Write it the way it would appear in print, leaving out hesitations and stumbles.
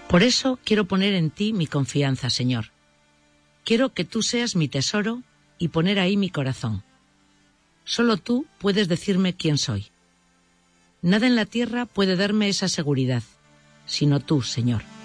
Por eso quiero poner en ti mi confianza, Señor. Quiero que tú seas mi tesoro y poner ahí mi corazón. Solo tú puedes decirme quién soy. Nada en la tierra puede darme esa seguridad, sino tú, Señor.